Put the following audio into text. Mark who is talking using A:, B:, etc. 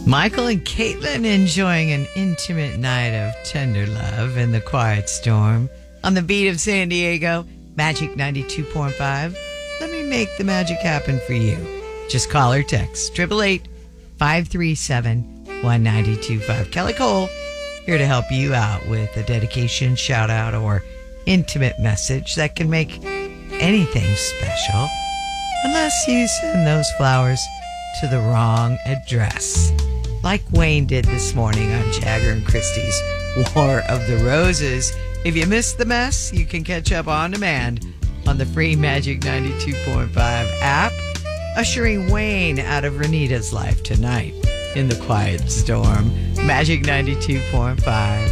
A: Michael and Caitlin enjoying an intimate night of tender love in the quiet storm on the beat of San Diego, Magic 92.5. Let me make the magic happen for you. Just call or text 888-537-1925. Kelly Cole here to help you out with a dedication, shout out, or intimate message that can make anything special, unless you send those flowers to the wrong address, like Wayne did this morning on Jagger and Christie's War of the Roses. If you missed the mess, you can catch up on demand on the free Magic 92.5 app, ushering Wayne out of Renita's life tonight in the quiet storm. Magic 92.5.